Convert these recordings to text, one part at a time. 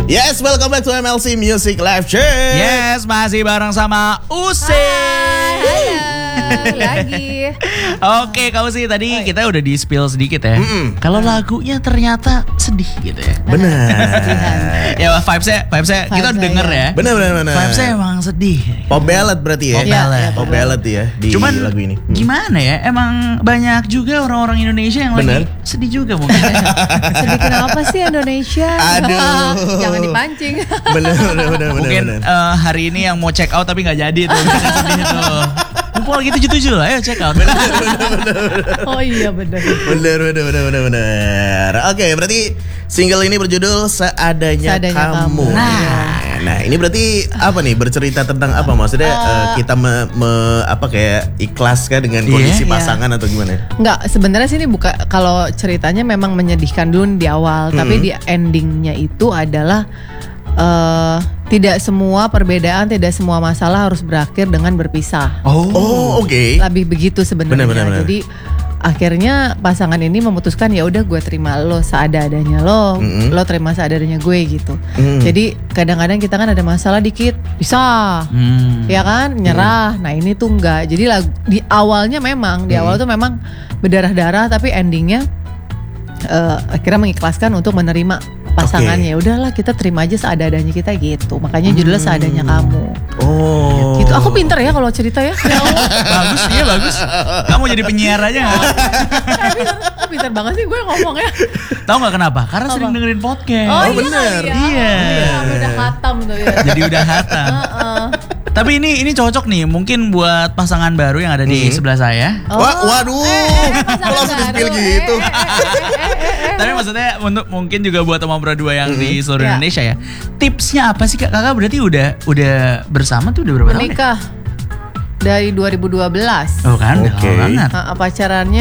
Yes, welcome back to MLC Music Live Check. Yes, masih bareng sama Usi. Lagi. Oke, Kak Usi, tadi kita udah di spill sedikit ya. Kalau lagunya ternyata sedih gitu ya. Benar. Ya vibes-nya kita udah denger ya. Benar. Vibes-nya emang sedih. Pop ballad berarti ya. Pop ballad. Pop ballad ya di Cuman lagu ini. gimana ya? Emang banyak juga orang-orang Indonesia yang lagi sedih juga mungkin. Sedih kenapa sih Indonesia? Aduh. Jangan dipancing. Benar. Mungkin hari ini yang mau check out tapi nggak jadi tuh. Sedih tuh. Mumpung lagi 7-7 lah, ayo check out. Oh iya benar. Benar. Oke, berarti single ini berjudul Seadanya Kamu. Nah, ini berarti apa nih? Bercerita tentang apa? Maksudnya kita kayak ikhlas kah dengan kondisi pasangan atau gimana? Enggak, sebenarnya sih ini kalau ceritanya memang menyedihkan dulu di awal, tapi di endingnya itu adalah tidak semua perbedaan, tidak semua masalah harus berakhir dengan berpisah. Oh, oke. Lebih begitu sebenarnya. Benar. Jadi akhirnya pasangan ini memutuskan ya udah gue terima lo seadanya lo terima seadanya gue gitu. Jadi kadang-kadang kita kan ada masalah dikit bisa, ya kan nyerah. Nah ini tuh enggak. Jadi di awalnya memang awal tuh memang berdarah-darah, tapi endingnya akhirnya mengikhlaskan untuk menerima pasangannya. Udahlah kita terima aja seadanya kita gitu. Makanya judulnya Seadanya Kamu. Oh. Gitu. Aku pinter ya kalau cerita ya. Bagus, iya bagus. Kamu jadi penyiar aja nggak? Pinter banget sih gue ngomongnya. Tahu nggak kenapa? Karena sering dengerin podcast. Oh, bener. Iya. Udah khatam tuh ya. Jadi udah hatam. Tapi ini cocok nih mungkin buat pasangan baru yang ada di sebelah saya. Waduh. Kok langsung di-spill gitu? Tapi maksudnya untuk mungkin juga buat Oma Berdua yang di seluruh Indonesia ya. Tipsnya apa sih Kak? Kakak berarti udah bersama tuh udah berapa tahun? Menikah dari 2012. Oh kan, udah lama banget. Pacarannya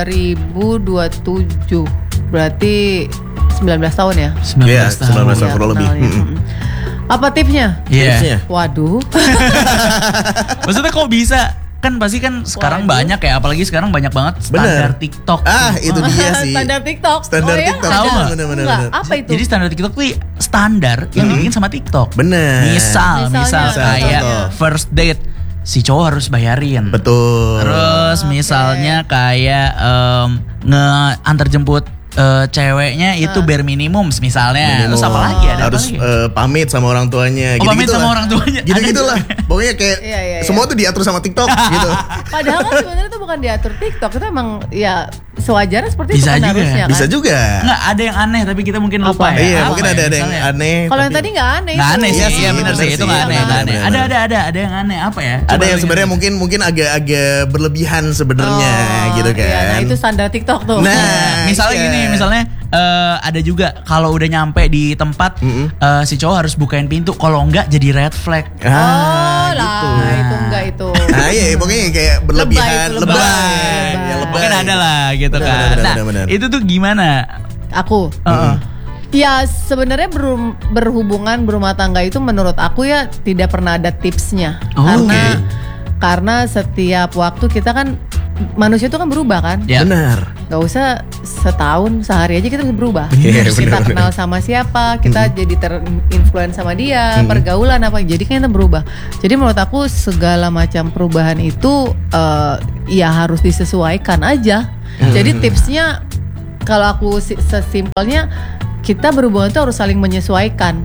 2027. Berarti 19 tahun ya? 19 tahun. 19 tahun kurang lebih. Apa tipsnya? Iya. Waduh. Maksudnya kok bisa? Kan pasti kan sekarang banyak ya, apalagi sekarang banyak banget standar TikTok. Itu dia sih. Standar TikTok. Standar TikTok. Tahu nggak? Bener. Apa itu? Jadi standar TikTok tuh standar yang dibikin sama TikTok. Bener. Misal kayak first date si cowok harus bayarin. Betul. Terus misalnya kayak nge-antar jemput ceweknya itu bare minimum misalnya. Terus apa lagi ada? Harus pamit sama orang tuanya. Pamit sama orang tuanya. Gitu lah. Pokoknya kayak semua tuh diatur sama TikTok gitu. Padahal kan sebenarnya itu bukan diatur TikTok, itu emang ya sewajarnya seperti bisa itu kan juga. harusnya kan. Bisa juga. Nggak ada yang aneh tapi kita mungkin lupa ya. Iya, mungkin ada yang aneh. Kalau yang tadi nggak aneh. Nggak aneh sih, iya benar sih, itu nggak aneh. Ada yang aneh apa ya? Ada yang sebenarnya mungkin agak berlebihan sebenarnya gitu kan. Iya, nah itu standar TikTok tuh. Nah, misalnya gini, ada juga kalau udah nyampe di tempat si cowok harus bukain pintu, kalau enggak jadi red flag. Gitu. Itu enggak itu. Nah iya pokoknya kayak berlebihan, lebay. Mungkin ada lah gitu kan. Nah itu tuh gimana? Aku ya sebenarnya berhubungan berumah tangga itu menurut aku ya tidak pernah ada tipsnya. Karena setiap waktu kita kan manusia itu kan berubah kan. Benar. Gak usah setahun, sehari aja kita bisa berubah. Kita kenal sama siapa, kita jadi terinfluence sama dia, pergaulan apa, jadi kan kita berubah. Jadi menurut aku segala macam perubahan itu ya harus disesuaikan aja. Jadi tipsnya kalau aku sesimpelnya kita berhubungan itu harus saling menyesuaikan.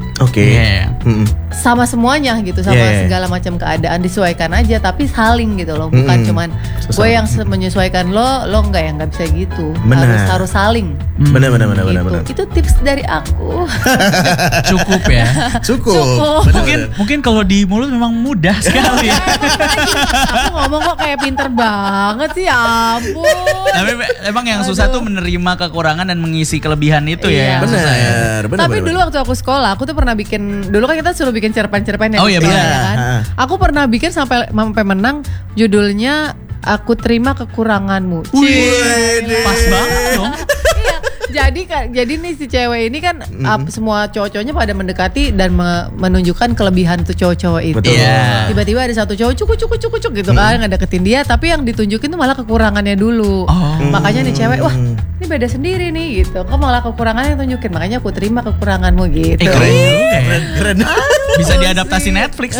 Sama semuanya gitu, sama segala macam keadaan disesuaikan aja, tapi saling gitu loh, bukan cuman gue yang menyesuaikan lo enggak, yang nggak bisa gitu. Harus saling. Benar. Itu tips dari aku. Cukup ya. Cukup. Mungkin kalau di mulut memang mudah sekali. Aku ngomong kok kayak pinter banget sih, ampun. Tapi emang yang susah tuh menerima kekurangan dan mengisi kelebihan itu ya. Benar. Tapi dulu waktu aku sekolah, aku tuh pernah bikin, dulu kan kita suruh bikin cerpen-cerpen ya. Oh iya benar. Kan? Aku pernah bikin sampai menang, judulnya Aku Terima Kekuranganmu. Pas banget dong. Iya. jadi nih si cewek ini kan semua cowok-cowoknya pada mendekati dan menunjukkan kelebihan tuh cowok-cowok itu. Betul. Tiba-tiba ada satu cowok cuk gitu kan ngedeketin dia, tapi yang ditunjukin tuh malah kekurangannya dulu. Makanya nih cewek, wah ini beda sendiri nih gitu. Kok malah kekurangannya yang tunjukin, makanya aku terima kekuranganmu gitu. Keren. Bisa diadaptasi Netflix.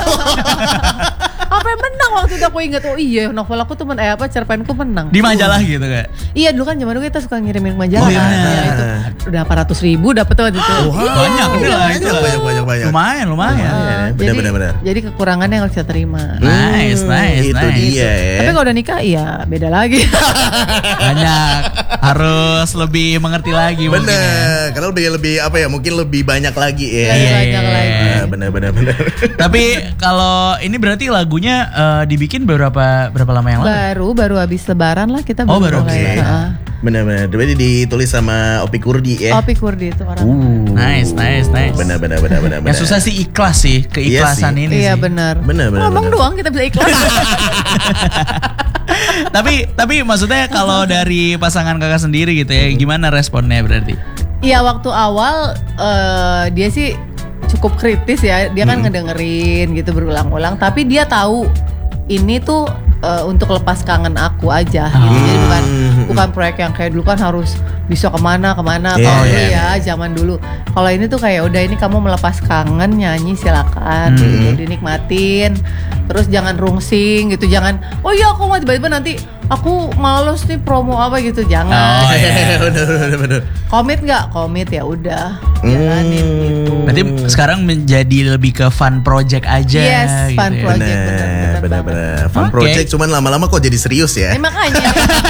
Apa yang menang waktu itu aku ingat, oh iya novel aku tuh cerpenku menang. Di majalah gitu kayak. Iya dulu kan zaman dulu kita suka ngirimin majalah iya. kan. Ya, itu udah 400.000 dapet tuh waktu itu. Banyak banyak. Lumayan. Benar. Jadi kekurangannya yang harus kita terima. Nice. Itu dia ya. Tapi kalau udah nikah ya beda lagi. Banyak. Harus lebih mengerti lagi mungkin ya. Bener, karena lebih apa ya, mungkin lebih banyak lagi ya. Banyak lagi. Bener. Tapi kalau ini berarti lagunya dibikin berapa lama yang lalu? Baru habis lebaran lah kita baru mulai. Bener. Berarti ditulis sama Opi Kurdi ya. Opi Kurdi itu orang. Nice. Bener. Yang susah sih ikhlas sih, keikhlasan ini sih. Iya benar. Ngomong doang kita bisa ikhlas. tapi maksudnya kalau dari pasangan kakak sendiri gitu ya, gimana responnya berarti? Iya waktu awal dia sih cukup kritis ya, dia kan ngedengerin gitu berulang-ulang, tapi dia tahu ini tuh untuk lepas kangen aku aja gitu. Jadi bukan proyek yang kayak dulu kan harus bisa kemana kalau ya zaman dulu. Kalau ini tuh kayak udah ini kamu melepas kangen, nyanyi silakan gitu, dinikmatin. Terus jangan rungsing gitu, jangan oh iya aku mau tiba-tiba nanti aku males nih promo apa gitu, jangan. Bener. Komit nggak? Komit ya udah jalanin gitu. Berarti sekarang menjadi lebih ke fun project aja. Yes, gitu fun ya. project. Bener. Fun project, cuman lama-lama kok jadi serius ya. Makanya.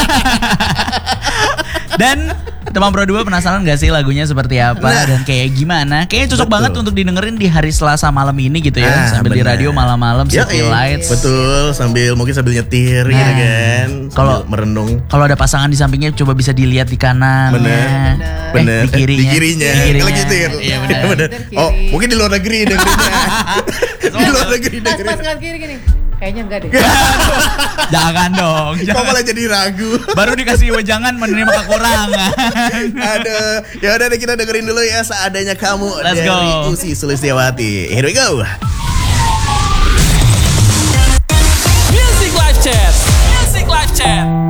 Dan teman Pro 2 penasaran gak sih lagunya seperti apa dan kayak gimana? Kayaknya cocok banget untuk didengerin di hari Selasa malam ini gitu ya. Sambil di radio malam-malam City Lights. Betul, mungkin sambil nyetir gitu kan. Kalau merenung. Kalau ada pasangan di sampingnya coba bisa dilihat di kanan. Bener. Di kirinya. Kalau gitu ya. Iya bener. Oh, mungkin di luar negeri dengerinnya. Di luar negeri dengerinnya. Pas kiri gini. Kayaknya enggak deh. Jangan dong. Kok malah jadi ragu. Baru dikasih wejangan menerima kekurangan. Aduh. Ya udah deh, kita dengerin dulu ya Seadanya Kamu. Let's dari go. Ussy Sulistyawati. Here we go. Music Live Chat.